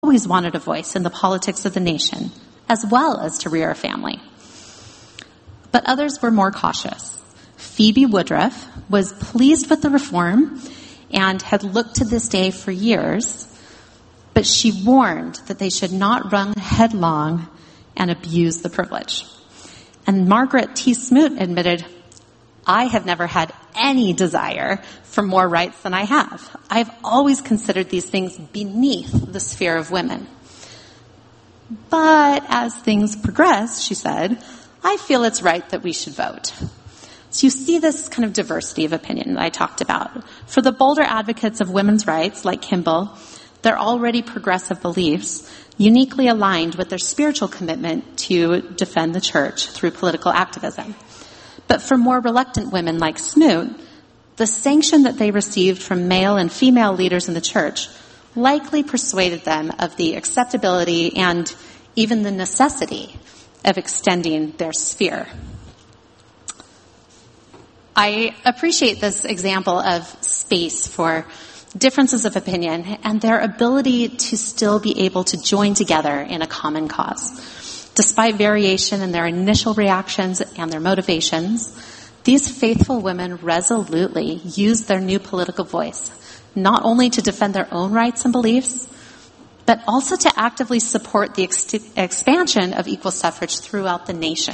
always wanted a voice in the politics of the nation, as well as to rear a family. But others were more cautious. Phoebe Woodruff was pleased with the reform and had looked to this day for years, but she warned that they should not run headlong and abuse the privilege. And Margaret T. Smoot admitted, "I have never had any desire for more rights than I have. I've always considered these things beneath the sphere of women. But as things progress," she said, "I feel it's right that we should vote." So you see this kind of diversity of opinion that I talked about. For the bolder advocates of women's rights, like Kimball, their already progressive beliefs uniquely aligned with their spiritual commitment to defend the church through political activism. But for more reluctant women like Smoot, the sanction that they received from male and female leaders in the church likely persuaded them of the acceptability and even the necessity of extending their sphere. I appreciate this example of space for differences of opinion and their ability to still be able to join together in a common cause. Despite variation in their initial reactions and their motivations, these faithful women resolutely used their new political voice, not only to defend their own rights and beliefs, but also to actively support the expansion of equal suffrage throughout the nation.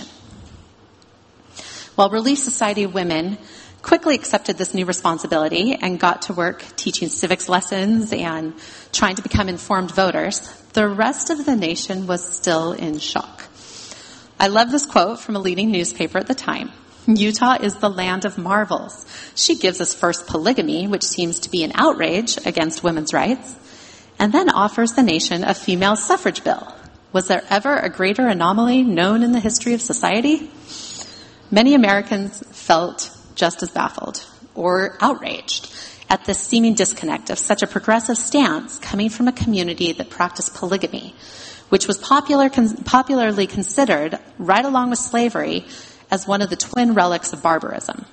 While Relief Society women quickly accepted this new responsibility and got to work teaching civics lessons and trying to become informed voters, the rest of the nation was still in shock. I love this quote from a leading newspaper at the time. "Utah is the land of marvels. She gives us first polygamy, which seems to be an outrage against women's rights, and then offers the nation a female suffrage bill. Was there ever a greater anomaly known in the history of society?" Many Americans felt just as baffled or outraged at this seeming disconnect of such a progressive stance coming from a community that practiced polygamy, which was popularly considered, right along with slavery, as one of the twin relics of barbarism.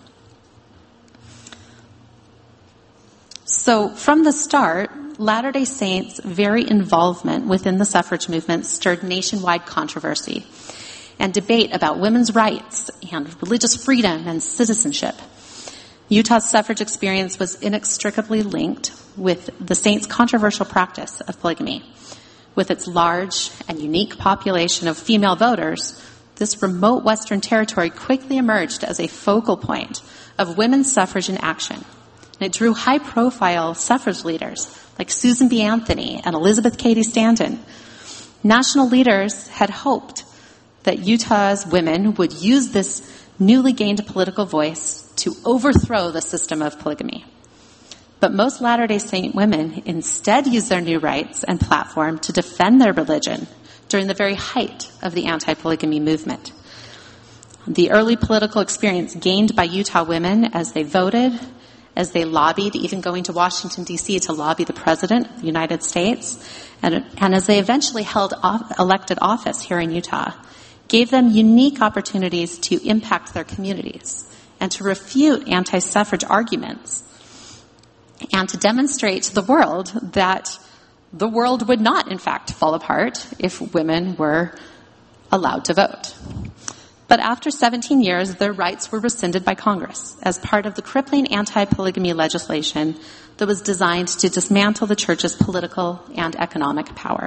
So from the start, Latter-day Saints' very involvement within the suffrage movement stirred nationwide controversy and debate about women's rights and religious freedom and citizenship. Utah's suffrage experience was inextricably linked with the Saints' controversial practice of polygamy. With its large and unique population of female voters, this remote Western territory quickly emerged as a focal point of women's suffrage in action. And it drew high-profile suffrage leaders like Susan B. Anthony and Elizabeth Cady Stanton. National leaders had hoped that Utah's women would use this newly gained political voice to overthrow the system of polygamy. But most Latter-day Saint women instead used their new rights and platform to defend their religion during the very height of the anti-polygamy movement. The early political experience gained by Utah women as they voted, as they lobbied, even going to Washington, D.C. to lobby the President of the United States, and as they eventually held elected office here in Utah, gave them unique opportunities to impact their communities and to refute anti-suffrage arguments and to demonstrate to the world that the world would not, in fact, fall apart if women were allowed to vote. But after 17 years, their rights were rescinded by Congress as part of the crippling anti-polygamy legislation that was designed to dismantle the church's political and economic power.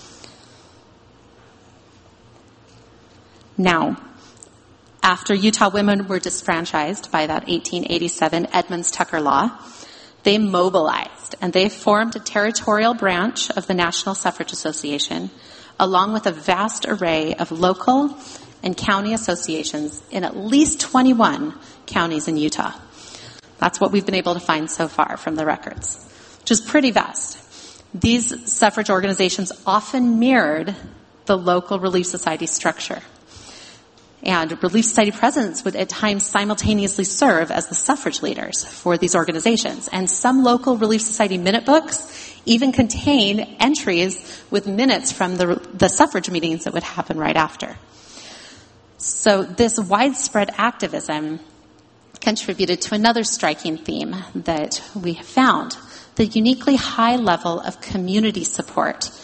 Now, after Utah women were disfranchised by that 1887 Edmunds-Tucker law, they mobilized and they formed a territorial branch of the National Suffrage Association, along with a vast array of local and county associations in at least 21 counties in Utah. That's what we've been able to find so far from the records, which is pretty vast. These suffrage organizations often mirrored the local Relief Society structure. And Relief Society presidents would at times simultaneously serve as the suffrage leaders for these organizations. And some local Relief Society minute books even contain entries with minutes from the suffrage meetings that would happen right after. So this widespread activism contributed to another striking theme that we have found, the uniquely high level of community support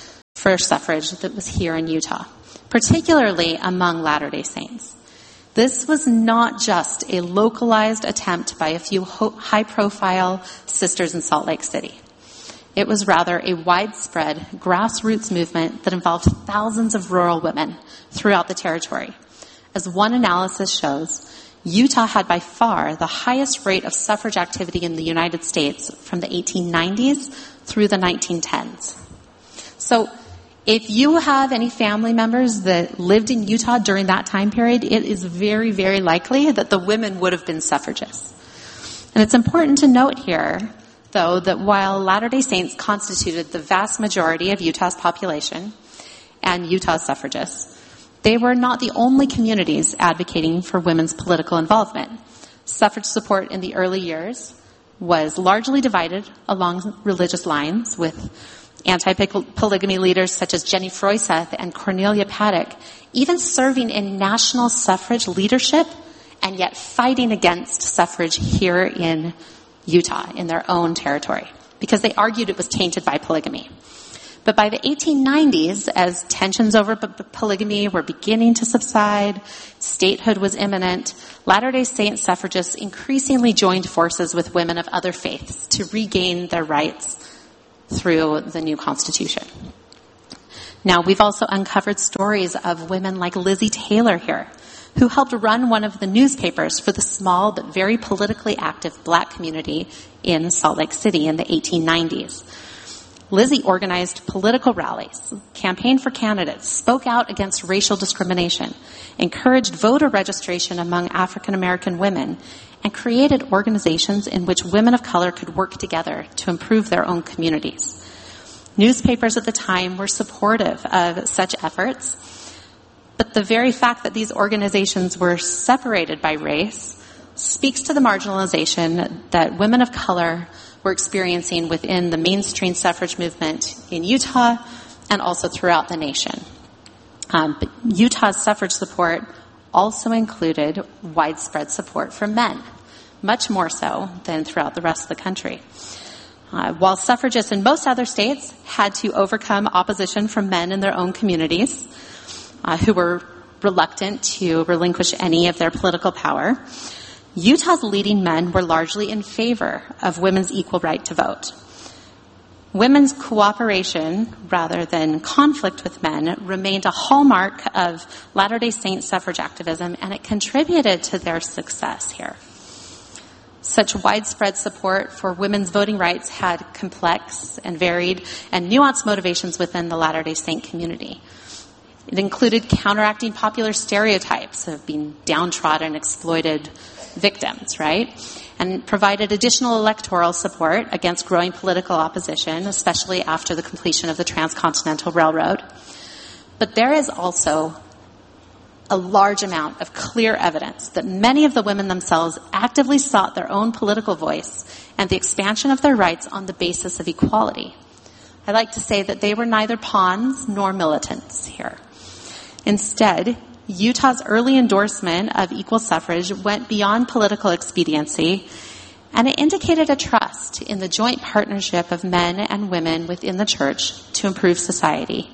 for suffrage that was here in Utah, particularly among Latter-day Saints. This was not just a localized attempt by a few high-profile sisters in Salt Lake City. It was rather a widespread grassroots movement that involved thousands of rural women throughout the territory. As one analysis shows, Utah had by far the highest rate of suffrage activity in the United States from the 1890s through the 1910s. So, if you have any family members that lived in Utah during that time period, it is very, very likely that the women would have been suffragists. And it's important to note here, though, that while Latter-day Saints constituted the vast majority of Utah's population and Utah's suffragists, they were not the only communities advocating for women's political involvement. Suffrage support in the early years was largely divided along religious lines, with anti-polygamy leaders such as Jenny Froiseth and Cornelia Paddock even serving in national suffrage leadership and yet fighting against suffrage here in Utah, in their own territory, because they argued it was tainted by polygamy. But by the 1890s, as tensions over polygamy were beginning to subside, statehood was imminent, Latter-day Saint suffragists increasingly joined forces with women of other faiths to regain their rights through the new Constitution. Now, we've also uncovered stories of women like Lizzie Taylor here, who helped run one of the newspapers for the small but very politically active black community in Salt Lake City in the 1890s. Lizzie organized political rallies, campaigned for candidates, spoke out against racial discrimination, encouraged voter registration among African American women, and created organizations in which women of color could work together to improve their own communities. Newspapers at the time were supportive of such efforts, but the very fact that these organizations were separated by race speaks to the marginalization that women of color were experiencing within the mainstream suffrage movement in Utah and also throughout the nation. But Utah's suffrage support also included widespread support from men, much more so than throughout the rest of the country. While suffragists in most other states had to overcome opposition from men in their own communities, who were reluctant to relinquish any of their political power, Utah's leading men were largely in favor of women's equal right to vote. Women's cooperation, rather than conflict with men, remained a hallmark of Latter-day Saint suffrage activism, and it contributed to their success here. Such widespread support for women's voting rights had complex and varied and nuanced motivations within the Latter-day Saint community. It included counteracting popular stereotypes of being downtrodden, exploited victims, right? And provided additional electoral support against growing political opposition, especially after the completion of the Transcontinental Railroad. But there is also a large amount of clear evidence that many of the women themselves actively sought their own political voice and the expansion of their rights on the basis of equality. I like to say that they were neither pawns nor militants here. Instead, Utah's early endorsement of equal suffrage went beyond political expediency, and it indicated a trust in the joint partnership of men and women within the church to improve society.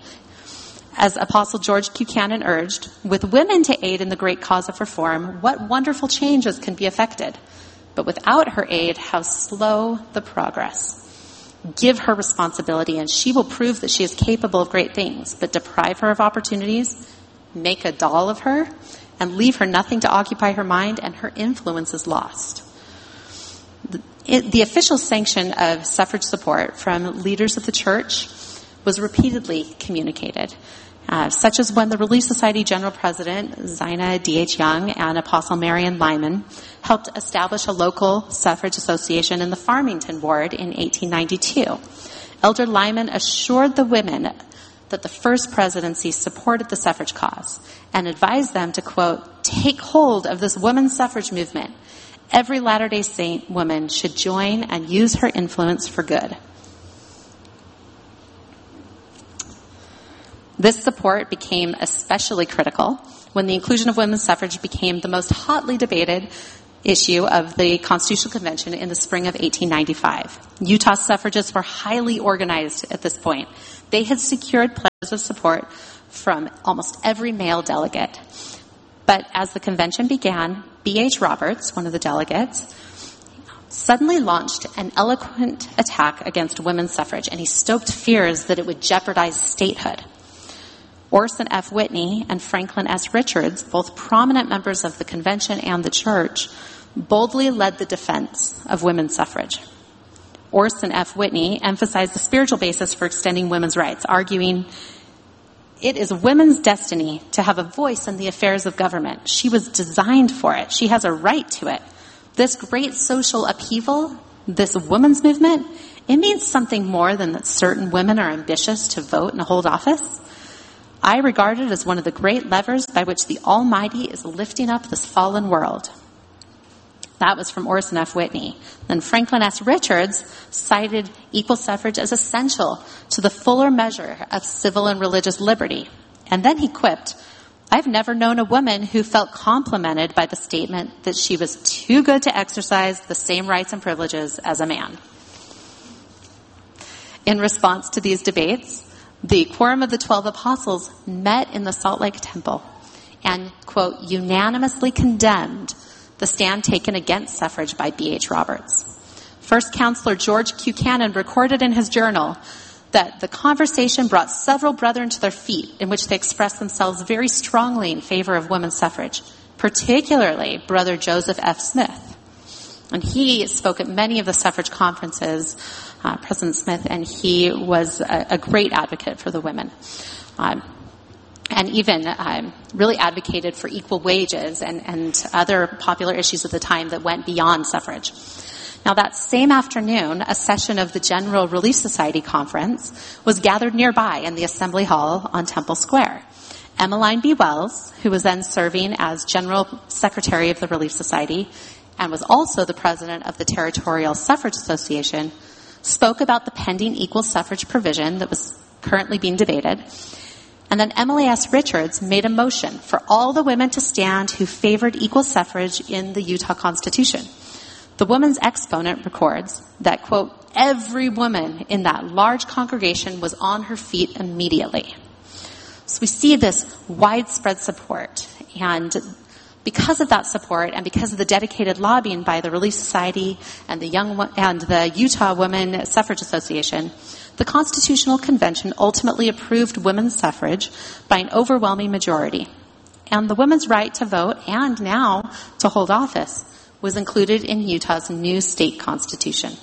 As Apostle George Buchanan urged, with women to aid in the great cause of reform, what wonderful changes can be effected? But without her aid, how slow the progress. Give her responsibility, and she will prove that she is capable of great things, but deprive her of opportunities, make a doll of her, and leave her nothing to occupy her mind, and her influence is lost. The official sanction of suffrage support from leaders of the church was repeatedly communicated, such as when the Relief Society General President, Zina D.H. Young, and Apostle Marion Lyman helped establish a local suffrage association in the Farmington Ward in 1892. Elder Lyman assured the women that the First Presidency supported the suffrage cause and advised them to, quote, take hold of this women's suffrage movement. Every Latter-day Saint woman should join and use her influence for good. This support became especially critical when the inclusion of women's suffrage became the most hotly debated issue of the Constitutional Convention in the spring of 1895. Utah suffragists were highly organized at this point. They had secured pledges of support from almost every male delegate. But as the convention began, B.H. Roberts, one of the delegates, suddenly launched an eloquent attack against women's suffrage, and he stoked fears that it would jeopardize statehood. Orson F. Whitney and Franklin S. Richards, both prominent members of the convention and the church, boldly led the defense of women's suffrage. Orson F. Whitney emphasized the spiritual basis for extending women's rights, arguing, "It is women's destiny to have a voice in the affairs of government. She was designed for it. She has a right to it. This great social upheaval, this women's movement, it means something more than that certain women are ambitious to vote and hold office. I regard it as one of the great levers by which the Almighty is lifting up this fallen world." That was from Orson F. Whitney. Then Franklin S. Richards cited equal suffrage as essential to the fuller measure of civil and religious liberty. And then he quipped, "I've never known a woman who felt complimented by the statement that she was too good to exercise the same rights and privileges as a man." In response to these debates, the Quorum of the 12 Apostles met in the Salt Lake Temple and, quote, unanimously condemned the stand taken against suffrage by B.H. Roberts. First Counselor George Buchanan recorded in his journal that the conversation brought several brethren to their feet, in which they expressed themselves very strongly in favor of women's suffrage, particularly Brother Joseph F. Smith. And he spoke at many of the suffrage conferences, President Smith, and he was a great advocate for the women. And even really advocated for equal wages and other popular issues at the time that went beyond suffrage. Now, that same afternoon, a session of the General Relief Society conference was gathered nearby in the Assembly Hall on Temple Square. Emmeline B. Wells, who was then serving as General Secretary of the Relief Society and was also the president of the Territorial Suffrage Association, spoke about the pending equal suffrage provision that was currently being debated. And then Emily S. Richards made a motion for all the women to stand who favored equal suffrage in the Utah Constitution. The woman's exponent records that, quote, every woman in that large congregation was on her feet immediately. So we see this widespread support. And because of that support and because of the dedicated lobbying by the Relief Society and the Utah Women Suffrage Association, the Constitutional Convention ultimately approved women's suffrage by an overwhelming majority. And the women's right to vote and now to hold office was included in Utah's new state constitution.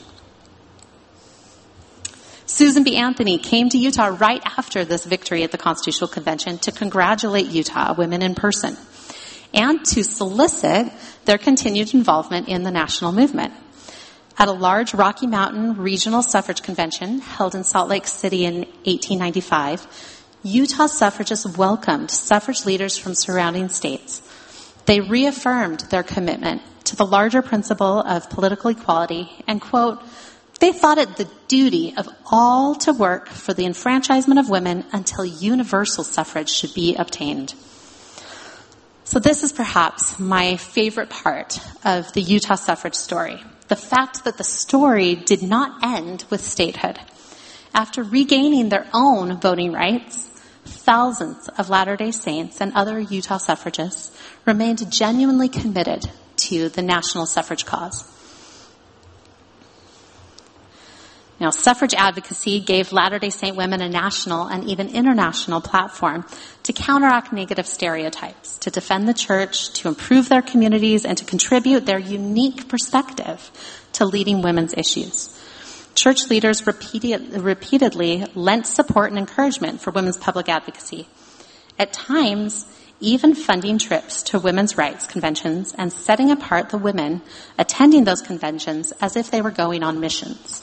Susan B. Anthony came to Utah right after this victory at the Constitutional Convention to congratulate Utah women in person and to solicit their continued involvement in the national movement. At a large Rocky Mountain regional suffrage convention held in Salt Lake City in 1895, Utah suffragists welcomed suffrage leaders from surrounding states. They reaffirmed their commitment to the larger principle of political equality and, quote, they thought it the duty of all to work for the enfranchisement of women until universal suffrage should be obtained. So this is perhaps my favorite part of the Utah suffrage story. The fact that the story did not end with statehood. After regaining their own voting rights, thousands of Latter-day Saints and other Utah suffragists remained genuinely committed to the national suffrage cause. Now, suffrage advocacy gave Latter-day Saint women a national and even international platform to counteract negative stereotypes, to defend the church, to improve their communities, and to contribute their unique perspective to leading women's issues. Church leaders repeatedly lent support and encouragement for women's public advocacy. At times, even funding trips to women's rights conventions and setting apart the women attending those conventions as if they were going on missions.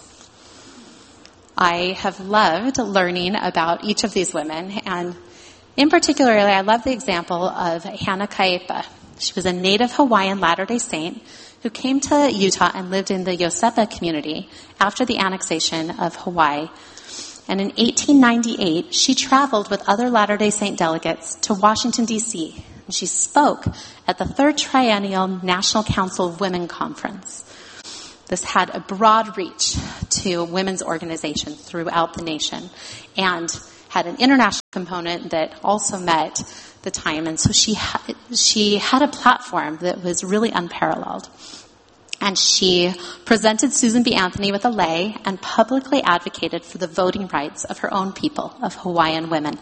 I have loved learning about each of these women, and in particular, I love the example of Hannah Kaepa. She was a native Hawaiian Latter-day Saint who came to Utah and lived in the Yosepa community after the annexation of Hawaii. And in 1898, she traveled with other Latter-day Saint delegates to Washington, D.C., She spoke at the Third Triennial National Council of Women Conference. This had a broad reach to women's organizations throughout the nation and had an international component that also met the time. And so she had a platform that was really unparalleled. And she presented Susan B. Anthony with a lei and publicly advocated for the voting rights of her own people, of Hawaiian women.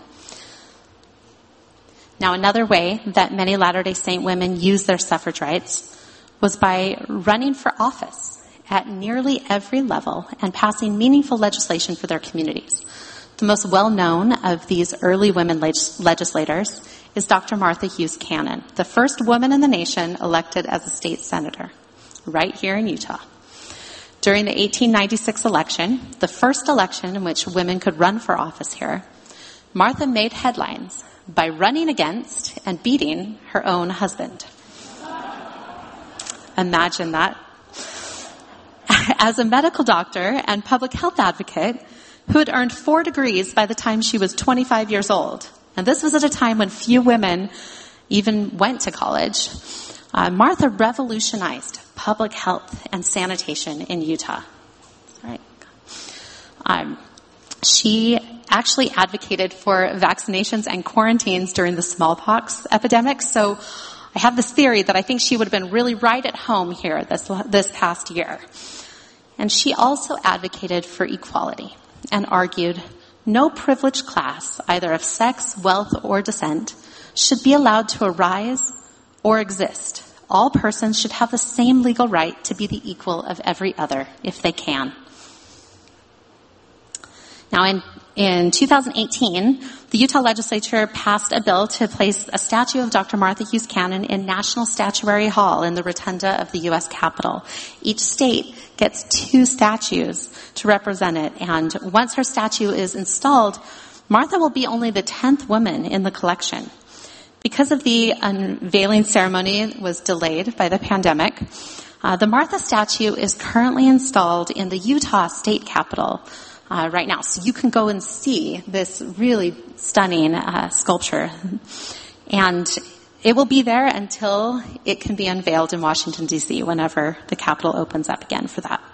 Now, another way that many Latter-day Saint women used their suffrage rights was by running for office at nearly every level and passing meaningful legislation for their communities. The most well-known of these early women legislators is Dr. Martha Hughes Cannon, the first woman in the nation elected as a state senator, right here in Utah. During the 1896 election, the first election in which women could run for office here, Martha made headlines by running against and beating her own husband. Imagine that. As a medical doctor and public health advocate who had earned 4 degrees by the time she was 25 years old, and this was at a time when few women even went to college, Martha revolutionized public health and sanitation in Utah. She actually advocated for vaccinations and quarantines during the smallpox epidemic. So I have this theory that I think she would have been really right at home here this past year. And she also advocated for equality and argued no privileged class, either of sex, wealth, or descent, should be allowed to arise or exist. All persons should have the same legal right to be the equal of every other if they can. Now, in 2018, the Utah legislature passed a bill to place a statue of Dr. Martha Hughes Cannon in National Statuary Hall in the rotunda of the U.S. Capitol. Each state gets 2 statues to represent it, and once her statue is installed, Martha will be only the 10th woman in the collection. Because of the unveiling ceremony was delayed by the pandemic, the Martha statue is currently installed in the Utah State Capitol right now. So you can go and see this really stunning sculpture. And it will be there until it can be unveiled in Washington, D.C., whenever the Capitol opens up again for that.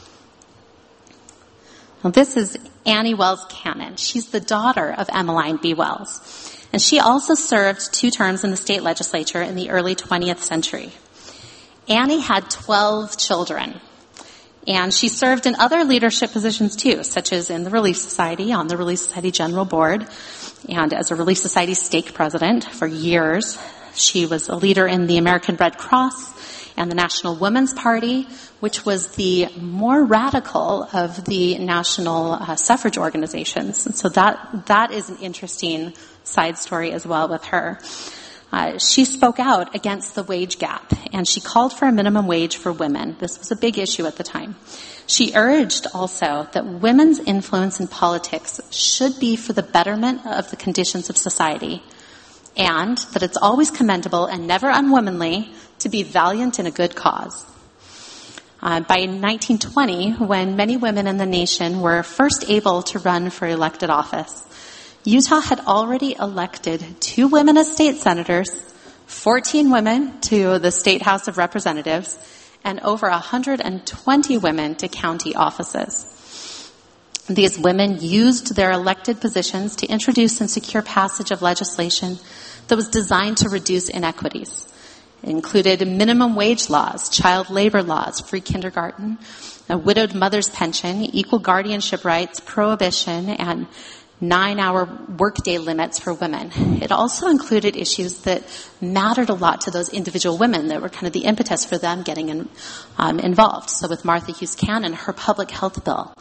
Now, this is Annie Wells Cannon. She's the daughter of Emmeline B. Wells. And she also served 2 terms in the state legislature in the early 20th century. Annie had 12 children. And she served in other leadership positions too, such as in the Relief Society, on the Relief Society General Board, and as a Relief Society stake president for years. She was a leader in the American Red Cross and the National Women's Party, which was the more radical of the national suffrage organizations. And so that is an interesting side story as well with her. She spoke out against the wage gap, and she called for a minimum wage for women. This was a big issue at the time. She urged also that women's influence in politics should be for the betterment of the conditions of society, and that it's always commendable and never unwomanly to be valiant in a good cause. By 1920, when many women in the nation were first able to run for elected office, Utah had already elected 2 women as state senators, 14 women to the State House of Representatives, and over 120 women to county offices. These women used their elected positions to introduce and secure passage of legislation that was designed to reduce inequities. It included minimum wage laws, child labor laws, free kindergarten, a widowed mother's pension, equal guardianship rights, prohibition, and 9-hour workday limits for women. It also included issues that mattered a lot to those individual women that were kind of the impetus for them getting involved. So with Martha Hughes Cannon, her public health bill,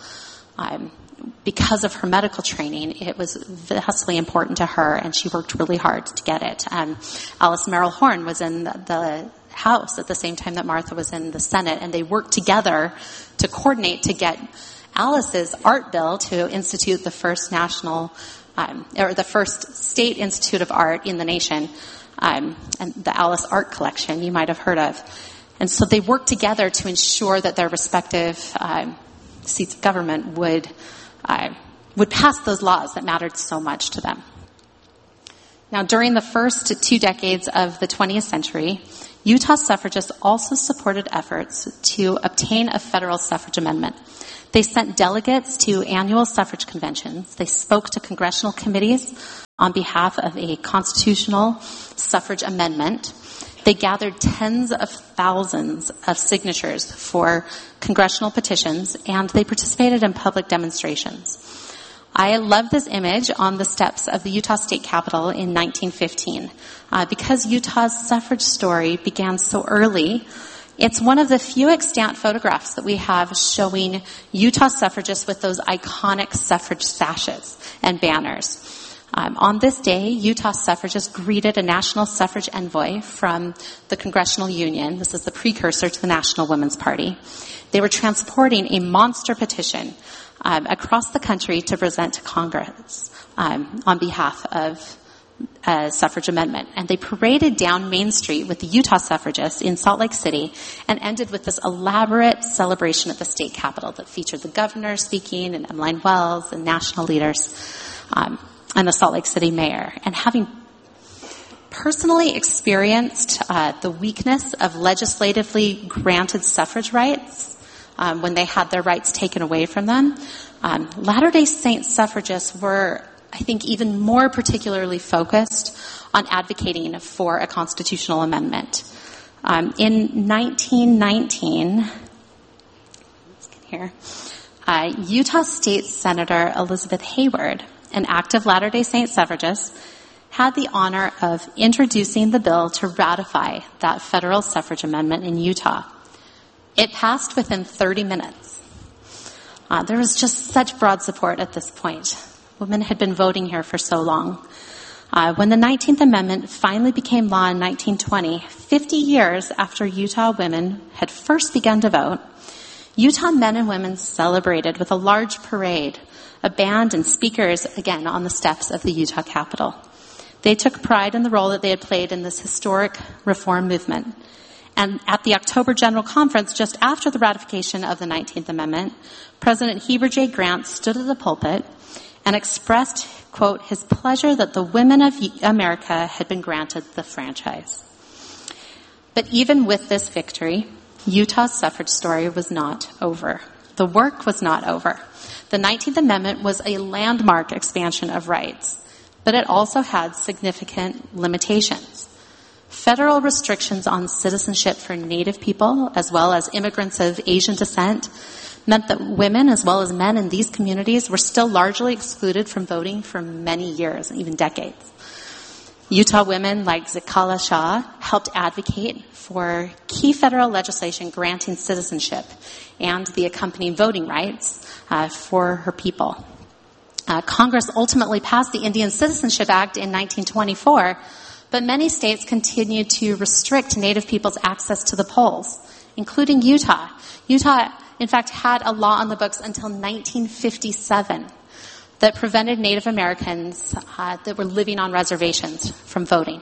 because of her medical training, it was vastly important to her, and she worked really hard to get it. Alice Merrill Horn was in the House at the same time that Martha was in the Senate, and they worked together to coordinate to get Alice's art bill to institute the first the first state institute of art in the nation, and the Alice Art Collection you might have heard of. And so they worked together to ensure that their respective seats of government would pass those laws that mattered so much to them. Now, during the first 2 decades of the 20th century, Utah suffragists also supported efforts to obtain a federal suffrage amendment. They sent delegates to annual suffrage conventions. They spoke to congressional committees on behalf of a constitutional suffrage amendment. They gathered tens of thousands of signatures for congressional petitions, and they participated in public demonstrations. I love this image on the steps of the Utah State Capitol in 1915. Because Utah's suffrage story began so early, it's one of the few extant photographs that we have showing Utah suffragists with those iconic suffrage sashes and banners. On this day, Utah suffragists greeted a national suffrage envoy from the Congressional Union. This is the precursor to the National Women's Party. They were transporting a monster petition across the country to present to Congress on behalf of a suffrage amendment. And they paraded down Main Street with the Utah suffragists in Salt Lake City and ended with this elaborate celebration at the state capitol that featured the governor speaking and Emmeline Wells and national leaders and the Salt Lake City mayor. And having personally experienced the weakness of legislatively granted suffrage rights when they had their rights taken away from them, Latter-day Saint suffragists were, I think, even more particularly focused on advocating for a constitutional amendment. In 1919, Utah State Senator Elizabeth Hayward, an active Latter-day Saint suffragist, had the honor of introducing the bill to ratify that federal suffrage amendment in Utah. It passed within 30 minutes. There was just such broad support at this point. Women had been voting here for so long. When the 19th Amendment finally became law in 1920, 50 years after Utah women had first begun to vote, Utah men and women celebrated with a large parade, a band and speakers, again, on the steps of the Utah Capitol. They took pride in the role that they had played in this historic reform movement. And at the October General Conference, just after the ratification of the 19th Amendment, President Heber J. Grant stood at the pulpit and expressed, quote, his pleasure that the women of America had been granted the franchise. But even with this victory, Utah's suffrage story was not over. The work was not over. The 19th Amendment was a landmark expansion of rights, but it also had significant limitations. Federal restrictions on citizenship for Native people, as well as immigrants of Asian descent, meant that women, as well as men in these communities, were still largely excluded from voting for many years, even decades. Utah women like Zikala Shah helped advocate for key federal legislation granting citizenship and the accompanying voting rights for her people. Congress ultimately passed the Indian Citizenship Act in 1924, but many states continued to restrict Native people's access to the polls, including Utah. Utah, in fact, had a law on the books until 1957 that prevented Native Americans that were living on reservations from voting.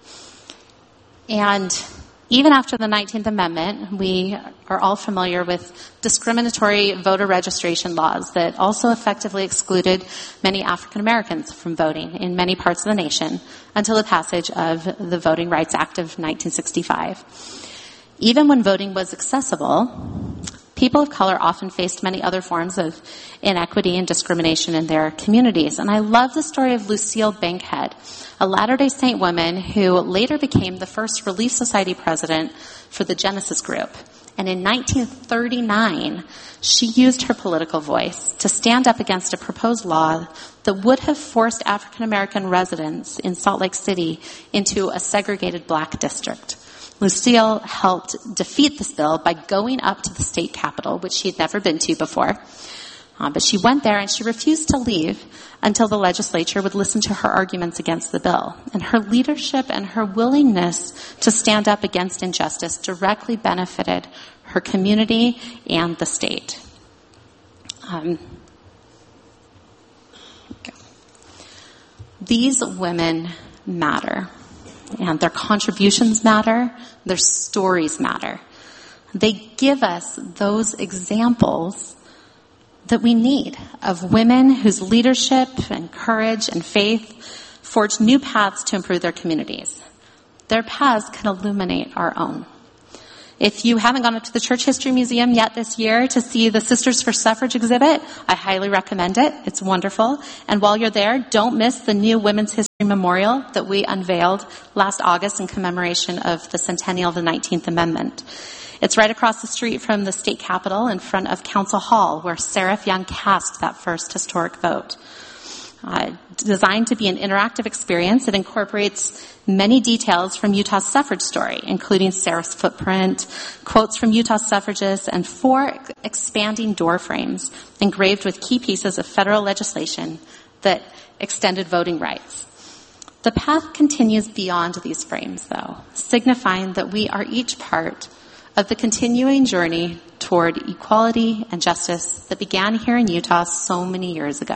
And even after the 19th Amendment, we are all familiar with discriminatory voter registration laws that also effectively excluded many African Americans from voting in many parts of the nation until the passage of the Voting Rights Act of 1965. Even when voting was accessible, people of color often faced many other forms of inequity and discrimination in their communities. And I love the story of Lucille Bankhead, a Latter-day Saint woman who later became the first Relief Society president for the Genesis Group. And in 1939, she used her political voice to stand up against a proposed law that would have forced African American residents in Salt Lake City into a segregated black district. Lucille helped defeat this bill by going up to the state capitol, which she had never been to before. But she went there and she refused to leave until the legislature would listen to her arguments against the bill. And her leadership and her willingness to stand up against injustice directly benefited her community and the state. These women matter. And their contributions matter. Their stories matter. They give us those examples that we need of women whose leadership and courage and faith forge new paths to improve their communities. Their paths can illuminate our own. If you haven't gone up to the Church History Museum yet this year to see the Sisters for Suffrage exhibit, I highly recommend it. It's wonderful. And while you're there, don't miss the new Women's History Memorial that we unveiled last August in commemoration of the centennial of the 19th Amendment. It's right across the street from the state capitol in front of Council Hall, where Seraph Young cast that first historic vote. Designed to be an interactive experience, it incorporates many details from Utah's suffrage story, including Seraph's footprint, quotes from Utah suffragists, and 4 expanding door frames engraved with key pieces of federal legislation that extended voting rights. The path continues beyond these frames, though, signifying that we are each part of the continuing journey toward equality and justice that began here in Utah so many years ago.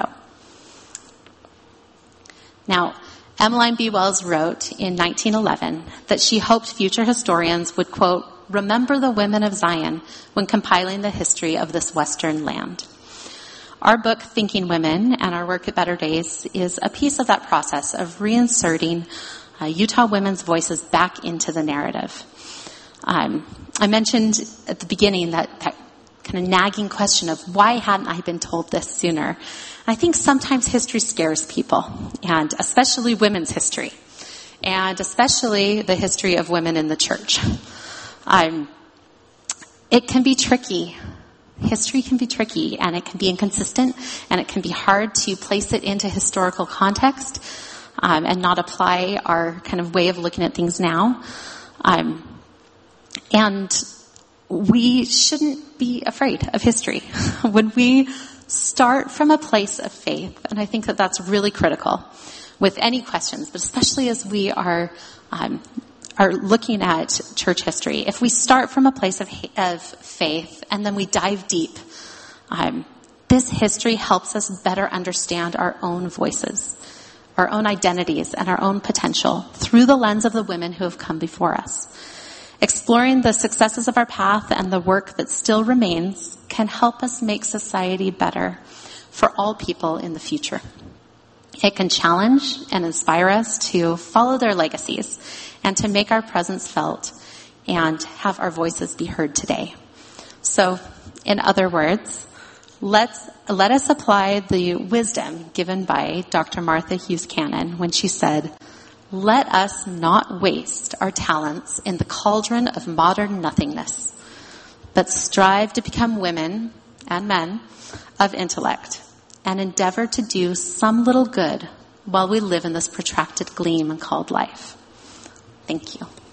Now, Emmeline B. Wells wrote in 1911 that she hoped future historians would, quote, remember the women of Zion when compiling the history of this Western land. Our book, Thinking Women, and our work at Better Days is a piece of that process of reinserting Utah women's voices back into the narrative. I mentioned at the beginning that kind of nagging question of why hadn't I been told this sooner? I think sometimes history scares people, and especially women's history, and especially the history of women in the church. It can be tricky. History can be tricky, and it can be inconsistent, and it can be hard to place it into historical context and not apply our kind of way of looking at things now. And we shouldn't be afraid of history. When we start from a place of faith, and I think that that's really critical with any questions, but especially as we are looking at church history. If we start from a place of faith and then we dive deep, this history helps us better understand our own voices, our own identities, and our own potential through the lens of the women who have come before us. Exploring the successes of our path and the work that still remains can help us make society better for all people in the future. It can challenge and inspire us to follow their legacies and to make our presence felt and have our voices be heard today. So, in other words, let us apply the wisdom given by Dr. Martha Hughes Cannon when she said, let us not waste our talents in the cauldron of modern nothingness, but strive to become women and men of intellect and endeavor to do some little good while we live in this protracted gleam called life. Thank you.